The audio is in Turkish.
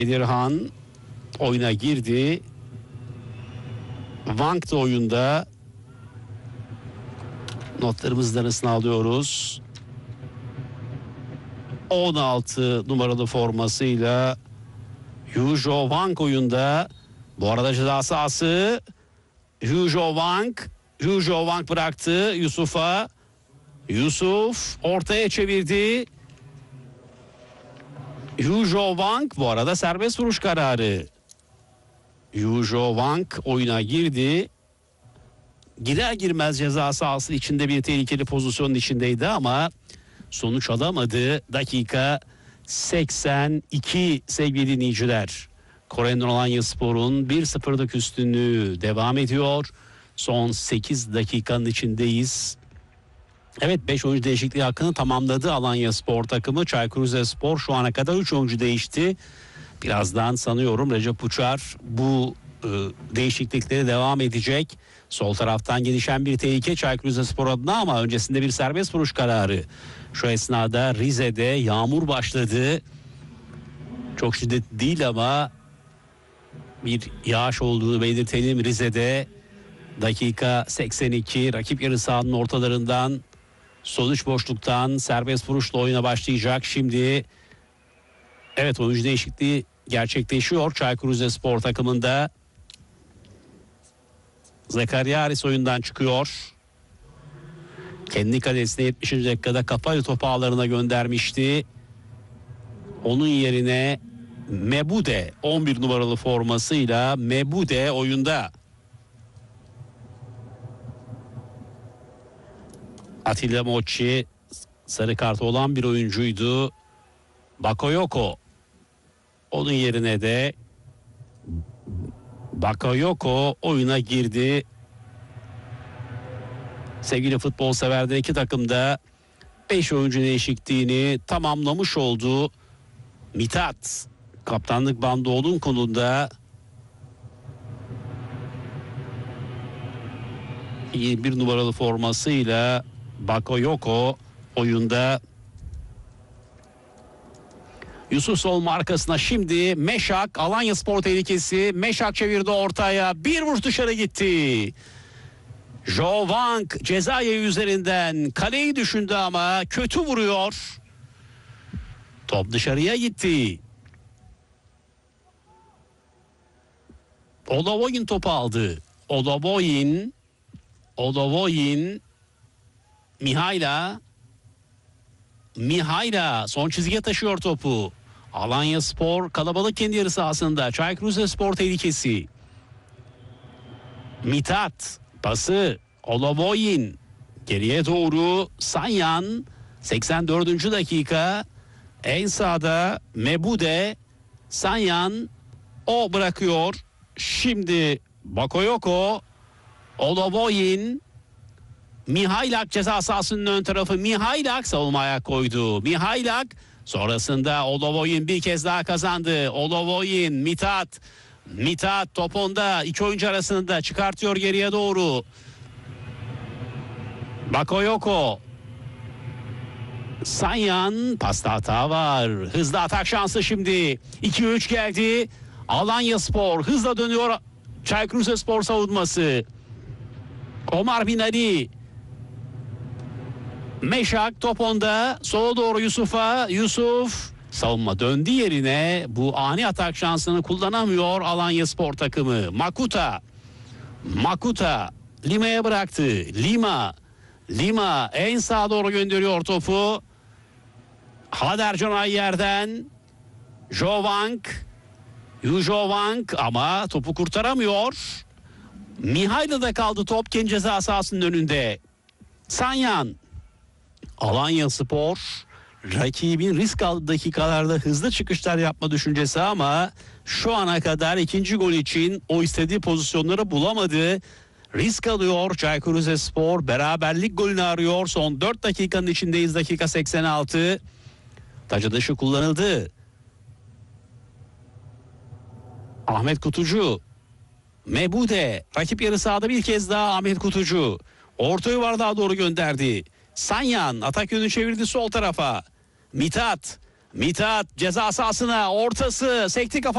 Edirhan oyuna girdi. Wank da oyunda. Notlarımızdan arasına alıyoruz. 16 numaralı formasıyla Yujo Wank oyunda. Bu arada ceza sahası. Yujo Wank bıraktı Yusuf'a. Yusuf ortaya çevirdi. Yujo Wank bu arada serbest vuruş kararı. Yujo Wank oyuna girdi. Girer girmez ceza sahası içinde bir tehlikeli pozisyonun içindeydi ama sonuç alamadı. Dakika 82 sevgili dinleyiciler. Korendon Alanyaspor'un 1-0'lık üstünlüğü devam ediyor. Son 8 dakikanın içindeyiz. Evet, 5 oyuncu değişikliği hakkını tamamladı Alanyaspor takımı. Çaykur Rizespor şu ana kadar 3 oyuncu değişti. Birazdan sanıyorum Recep Uçar bu değişiklikleri devam edecek. Sol taraftan gelişen bir tehlike Çaykur Rizespor adına ama öncesinde bir serbest vuruş kararı. Şu esnada Rize'de yağmur başladı. Çok şiddetli değil ama bir yağış olduğunu belirtelim Rize'de. Dakika 82, rakip yarı sahanın ortalarından sol iç boşluktan serbest vuruşla oyuna başlayacak. Şimdi evet, oyuncu değişikliği gerçekleşiyor Çaykur Rizespor takımında. Zakaryadis oyundan çıkıyor. Kendi kalesine 70. dakikada kafayla topu ağlarına göndermişti. Onun yerine Mebude 11 numaralı formasıyla Mebude oyunda. Atilla Mochi sarı kartı olan bir oyuncuydu. Bakayoko. Onun yerine de Bakayoko oyuna girdi. Sevgili futbol severler, iki takım da 5 oyuncu değişikliğini tamamlamış oldu. Mithat kaptanlık bandı onun konumunda. 21 numaralı formasıyla Bakayoko oyunda. Yusuf Sol markasına şimdi Meşak, Alanyaspor tehlikesi. Meşak çevirdi ortaya. Bir vuruş dışarı gitti. Jo Wank ceza yayı üzerinden kaleyi düşündü ama kötü vuruyor. Top dışarıya gitti. Olovoyin topu aldı. Olovoyin Mihayla son çizgiye taşıyor topu. Alanyaspor kalabalık kendi yarı sahasında. Çaykur Rizespor tehlikesi. Mithat pası, Olovoyin geriye doğru, Sanyan 84. dakika. En sağda Mebude, Sanyan o bırakıyor. Şimdi Bakayoko, Olovoyin, Mihailak ceza sahasının ön tarafı. Mihailak savunmaya koydu. Mihailak sonrasında Olovoyin bir kez daha kazandı. Olovoyin, Mithat top onda, iki oyuncu arasında çıkartıyor geriye doğru. Bakayoko, Sanyan, pasta hata var. Hızlı atak şansı şimdi. 2-3 geldi. Alanyaspor hızla dönüyor. Çaykur Rizespor savunması. Omar Binali. Meşak top onda. Sola doğru Yusuf'a. Yusuf savunma döndü yerine. Bu ani atak şansını kullanamıyor Alanyaspor takımı. Makuta Lima'ya bıraktı. Lima en sağa doğru gönderiyor topu. Hader Canay yerden. Yujo Wank ama topu kurtaramıyor. Mihaila'da kaldı top kendi ceza sahasının önünde. Sanyan. Alanyaspor rakibin risk aldığı dakikalarda hızlı çıkışlar yapma düşüncesi ama şu ana kadar ikinci gol için o istediği pozisyonları bulamadı. Risk alıyor Çaykur Rizespor, beraberlik golünü arıyor. Son 4 dakikanın içindeyiz, dakika 86. Taç dışı kullanıldı. Ahmet Kutucu, Mebude, rakip yarı sahada bir kez daha Ahmet Kutucu. Orta yuvarlığa doğru gönderdi. Sanyan atak yönünü çevirdi sol tarafa. Mithat ceza sahasına, ortası sekti kafa.